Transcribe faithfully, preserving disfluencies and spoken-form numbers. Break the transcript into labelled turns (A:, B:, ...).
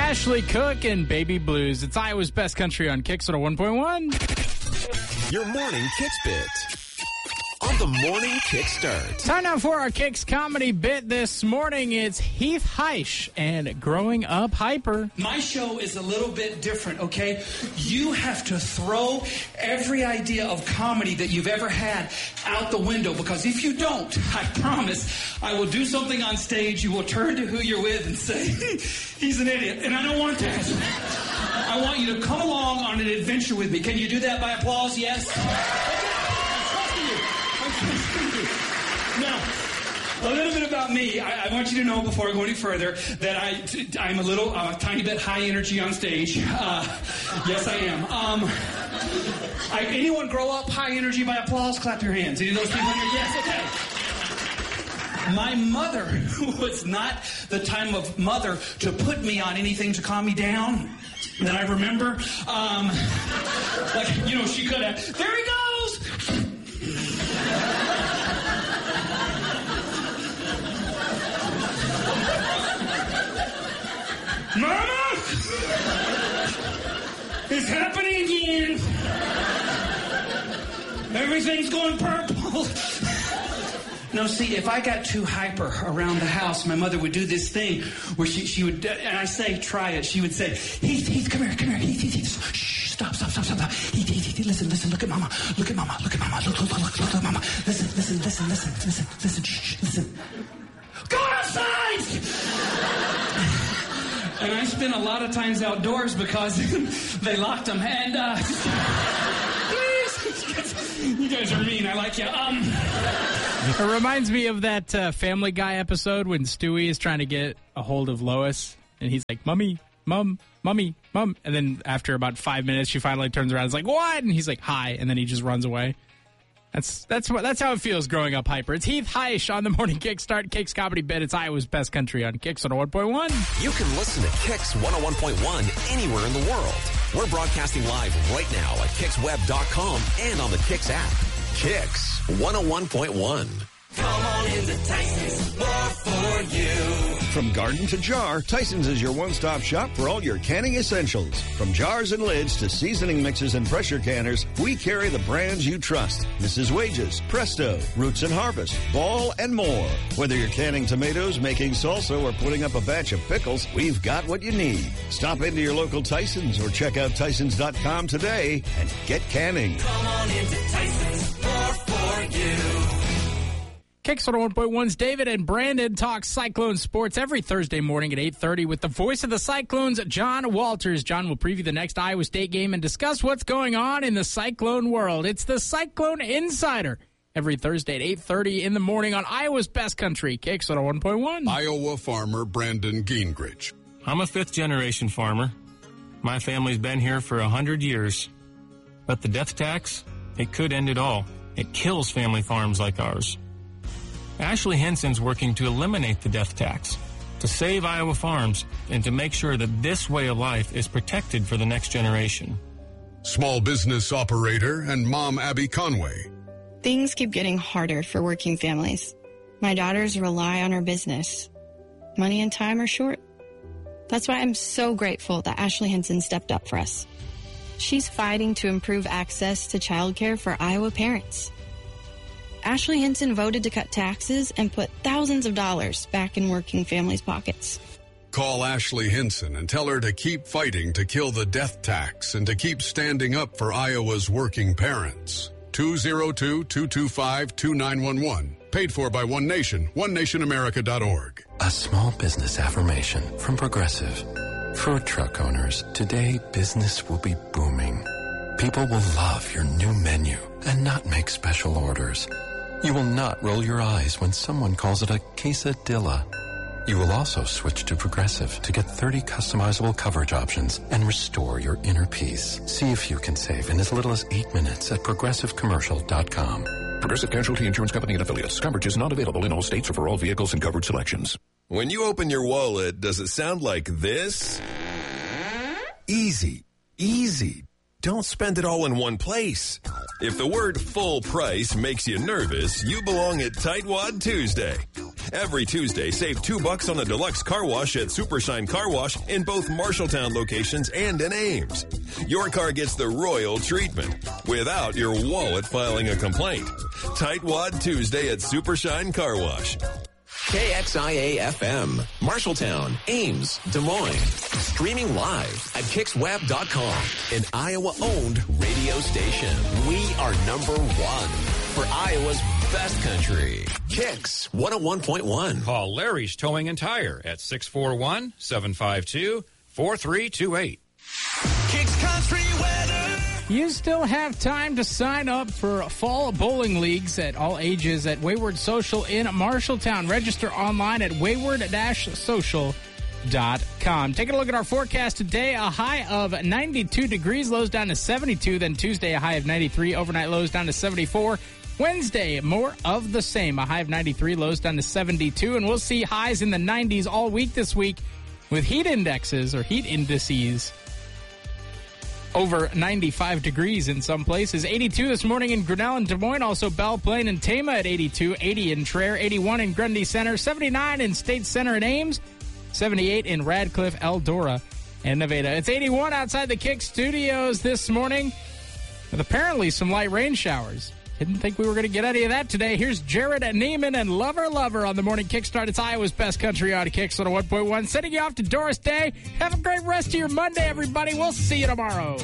A: Ashley Cook and Baby Blues. It's Iowa's Best Country on Kicks one oh one point one.
B: Your morning Kicks bit on the Morning Kicks Start.
A: Time now for our Kicks comedy bit this morning. It's Heath Heisch and Growing Up Hyper.
C: My show is a little bit different, okay? You have to throw every idea of comedy that you've ever had out the window, because if you don't, I promise, I will do something on stage, you will turn to who you're with and say, he's an idiot, and I don't want that. I want you to come along on an adventure with me. Can you do that by applause? Yes? Now, a little bit about me. I, I want you to know before I go any further that I, I'm a little, uh, tiny bit high energy on stage. Uh, yes, I am. Um, I, anyone grow up high energy by applause? Clap your hands. Any of those people in here? Yes, okay. My mother was not the type of mother to put me on anything to calm me down that I remember. Um, like, you know, she could have, there he goes! Mama! It's happening again. Everything's going purple. No, see, if I got too hyper around the house, my mother would do this thing where she, she would, and I say, try it. She would say, Heath, Heath, come here, come here, Heath, Heath, Heath. Shh, stop, stop, stop, stop, stop. Heath, Heath, Heath, listen, listen, look at Mama, look at Mama, look at Mama, look, look, look, look, look at Mama. Listen, listen, listen, listen, listen, listen, shh, listen. Go outside! And I spent a lot of times outdoors because they locked them. And, uh, you guys are mean. I like you. Um,
A: it reminds me of that uh, Family Guy episode when Stewie is trying to get a hold of Lois. And he's like, Mummy, Mum, Mummy, Mum. And then after about five minutes, she finally turns around and is like, what? And he's like, hi. And then he just runs away. That's that's what that's how it feels growing up hyper. It's Heath Heisch on the Morning Kickstart. Kicks comedy bit. It's Iowa's Best Country on Kicks one oh one point one.
B: You can listen to Kicks one oh one point one anywhere in the world. We're broadcasting live right now at kicks web dot com and on the Kicks app. Kicks one oh one point one.
D: Come on into Tyson's, more for you.
E: From garden to jar, Tyson's is your one-stop shop for all your canning essentials. From jars and lids to seasoning mixes and pressure canners, we carry the brands you trust. Missus Wages, Presto, Roots and Harvest, Ball, and more. Whether you're canning tomatoes, making salsa, or putting up a batch of pickles, we've got what you need. Stop into your local Tyson's or check out Tysons dot com today and get canning.
D: Come on into Tyson's, more for you.
A: Kicks one oh one point one's David and Brandon talk Cyclone sports every Thursday morning at eight thirty with the voice of the Cyclones, John Walters. John will preview the next Iowa State game and discuss what's going on in the Cyclone world. It's the Cyclone Insider every Thursday at eight thirty in the morning on Iowa's Best Country, Kicks one oh one point one.
F: Iowa farmer Brandon Gingrich.
G: I'm a fifth-generation farmer. My family's been here for one hundred years. But the death tax, it could end it all. It kills family farms like ours. Ashley Henson's working to eliminate the death tax, to save Iowa farms, and to make sure that this way of life is protected for the next generation.
F: Small business operator and mom Abby Conway.
H: Things keep getting harder for working families. My daughters rely on our business. Money and time are short. That's why I'm so grateful that Ashley Henson stepped up for us. She's fighting to improve access to childcare for Iowa parents. Ashley Henson voted to cut taxes and put thousands of dollars back in working families' pockets.
F: Call Ashley Henson and tell her to keep fighting to kill the death tax and to keep standing up for Iowa's working parents. two oh two, two two five, two nine one one. Paid for by One Nation, one nation america dot org.
I: A small business affirmation from Progressive. For truck owners, today business will be booming. People will love your new menu and not make special orders. You will not roll your eyes when someone calls it a quesadilla. You will also switch to Progressive to get thirty customizable coverage options and restore your inner peace. See if you can save in as little as eight minutes at progressive commercial dot com.
J: Progressive Casualty Insurance Company and Affiliates. Coverage is not available in all states or for all vehicles and coverage selections.
B: When you open your wallet, does it sound like this? Easy. Easy. Don't spend it all in one place. If the word full price makes you nervous, you belong at Tightwad Tuesday.
K: Every Tuesday, save two bucks on a deluxe car wash at Supershine Car Wash in both Marshalltown locations and in Ames. Your car gets the royal treatment without your wallet filing a complaint. Tightwad Tuesday at Supershine Car Wash.
B: K X I A F M, Marshalltown, Ames, Des Moines. Streaming live at kicks web dot com, an Iowa-owned radio station. We are number one for Iowa's best country. Kicks one oh one point one.
L: Call Larry's Towing and Tire at six four one, seven five two, four three two eight.
D: Kicks Country Weather.
A: You still have time to sign up for fall bowling leagues at all ages at Wayward Social in Marshalltown. Register online at wayward dash social dot com. Taking a look at our forecast today, a high of ninety-two degrees, lows down to seventy-two. Then Tuesday, a high of ninety-three, overnight lows down to seventy-four. Wednesday, more of the same, a high of ninety-three, lows down to seventy-two. And we'll see highs in the nineties all week this week with heat indexes or heat indices over ninety-five degrees in some places. eighty-two this morning in Grinnell and Des Moines. Also Belle Plaine and Tama at eighty-two. eighty in Traer. eighty-one in Grundy Center. seventy-nine in State Center and Ames. seventy-eight in Radcliffe, Eldora, and Nevada. It's eighty-one outside the Kick Studios this morning with apparently some light rain showers. Didn't think we were going to get any of that today. Here's Jared Neiman and Lover Lover on the morning kickstart. It's Iowa's best country on Kicks one oh one point one. Sending you off to Doris Day. Have a great rest of your Monday, everybody. We'll see you tomorrow.